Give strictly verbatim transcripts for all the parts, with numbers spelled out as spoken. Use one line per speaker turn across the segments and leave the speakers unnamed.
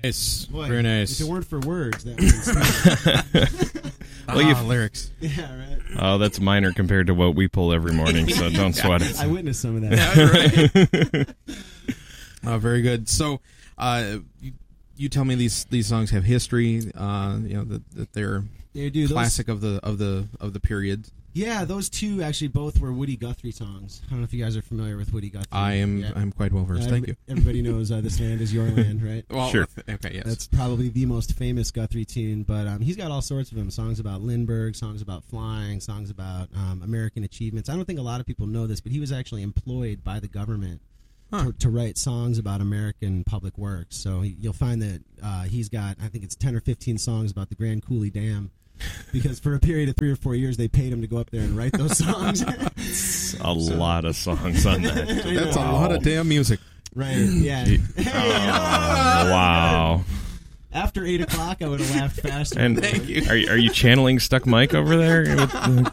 Nice.
Boy,
Very nice.
If it weren't for words, that would
well, ah, lyrics.
Yeah, right.
Oh, that's minor compared to what we pull every morning, so don't sweat it.
I witnessed some of that.
Yeah, right. Oh, very good. So, uh, you, you tell me these these songs have history. Uh, you know that, that they're
They do,
classic
those,
of the of the of the period.
Yeah, those two actually both were Woody Guthrie songs. I don't know if you guys are familiar with Woody Guthrie.
I am.
Yeah.
I'm quite well versed.
Uh,
Thank you.
Everybody knows uh, "This Land Is Your Land," right?
Well,
sure.
Okay. Yes.
That's probably the most famous Guthrie tune. But um, he's got all sorts of them: songs about Lindbergh, songs about flying, songs about um, American achievements. I don't think a lot of people know this, but he was actually employed by the government
Huh.
to, to write songs about American public works. So he, you'll find that uh, he's got, I think it's ten or fifteen songs about the Grand Coulee Dam. Because for a period of three or four years, they paid him to go up there and write those songs.
A lot of songs on that.
That's
Wow.
a lot of damn music.
Right, yeah.
Oh, wow.
After eight o'clock, I would have laughed faster.
And
Thank you.
Are, are you channeling Stuck Mike over there?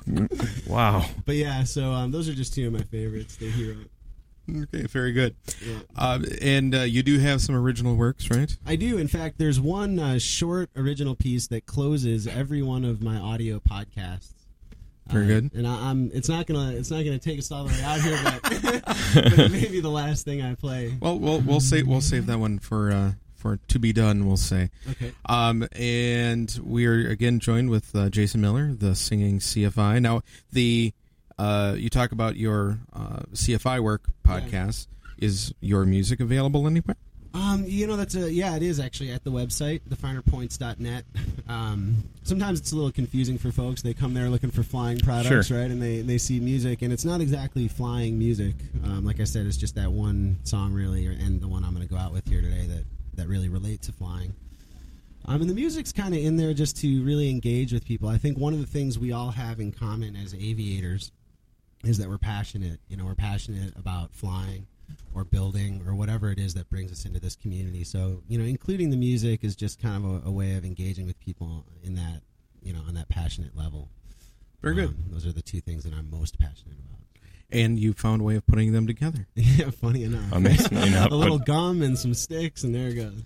Wow.
But yeah, so um, those are just two of my favorites that he wrote.
Okay, very good.
Yeah.
Uh, and uh, you do have some original works, right?
I do. In fact, there's one uh, short original piece that closes every one of my audio podcasts.
Very
uh,
good.
And I, I'm. It's not gonna. It's not gonna take us all the way out here, but, but it may be the last thing I play.
Well, we'll we'll save we'll save that one for uh, for to be done. We'll say.
Okay.
Um, and we are again joined with uh, Jason Miller, the singing C F I. Now the. Uh, you talk about your uh, C F I work podcast. Yeah. Is your music available anywhere?
Um, you know, that's a yeah, it is actually at the website, the finer points dot net. Um, sometimes it's a little confusing for folks. They come there looking for flying products,
sure.
right? And they, they see music, and it's not exactly flying music. Um, like I said, it's just that one song, really, and the one I'm going to go out with here today that, that really relate to flying. Um, and the music's kind of in there just to really engage with people. I think one of the things we all have in common as aviators is that we're passionate. You know, we're passionate about flying or building or whatever it is that brings us into this community. So, you know, including the music is just kind of a, a way of engaging with people in that, you know, on that passionate level.
Very good.
Um, those are the two things that I'm most passionate about.
And you found a way of putting them together.
Yeah, funny enough.
Amazing enough.
A little gum and some sticks, and there it goes.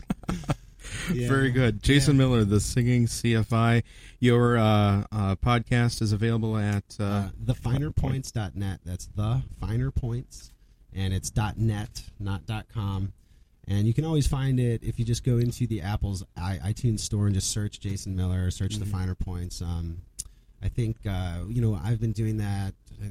Yeah.
Very good. Jason yeah. Miller, the Singing C F I. Your uh, uh, podcast is available at... Uh,
uh, the finer points dot net. That's The Finer Points, and it's .net, not .com. And you can always find it if you just go into the Apple's I- iTunes store and just search Jason Miller, or search mm-hmm. The Finer Points. Um, I think, uh, you know, I've been doing that... Uh,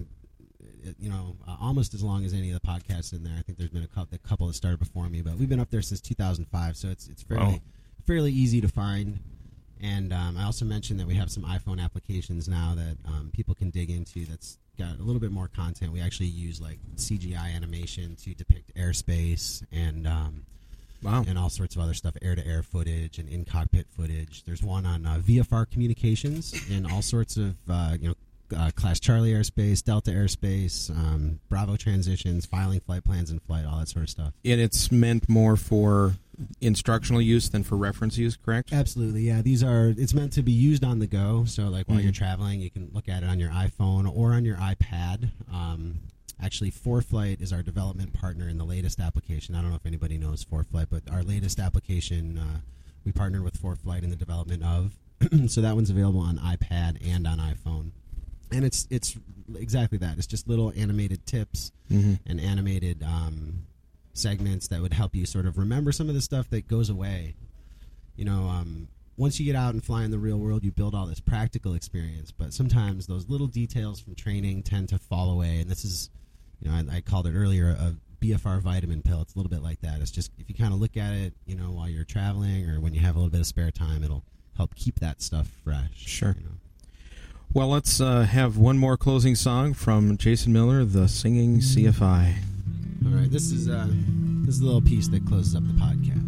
you know, uh, almost as long as any of the podcasts in there. I think there's been a couple, a couple that started before me, but we've been up there since two thousand five, so it's it's fairly
wow.
fairly easy to find. And um, I also mentioned that we have some iPhone applications now that um, people can dig into. That's got a little bit more content. We actually use like C G I animation to depict airspace and um,
wow,
and all sorts of other stuff, air-to-air footage and in-cockpit footage. There's one on uh, V F R communications and all sorts of uh, you know. Uh, Class Charlie airspace, Delta airspace, um, Bravo transitions, filing flight plans in flight, all that sort of stuff.
And it's meant more for instructional use than for reference use, correct?
Absolutely, yeah. These are, it's meant to be used on the go. So, like, while
mm-hmm.
you're traveling, you can look at it on your iPhone or on your iPad. Um, actually, ForeFlight is our development partner in the latest application. I don't know if anybody knows ForeFlight, but our latest application, uh, we partnered with ForeFlight in the development of. So that one's available on iPad and on iPhone. And it's it's exactly that. It's just little animated tips
mm-hmm.
and animated um, segments that would help you sort of remember some of the stuff that goes away. You know, um, once you get out and fly in the real world, you build all this practical experience. But sometimes those little details from training tend to fall away. And this is, you know, I, I called it earlier a B F R vitamin pill. It's a little bit like that. It's just if you kind of look at it, you know, while you're traveling or when you have a little bit of spare time, it'll help keep that stuff fresh.
Sure.
You know?
Well, let's uh, have one more closing song from Jason Miller, the Singing C F I.
All right, this is uh, this is a little piece that closes up the podcast.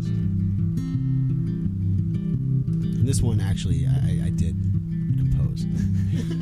And this one, actually, I, I did compose.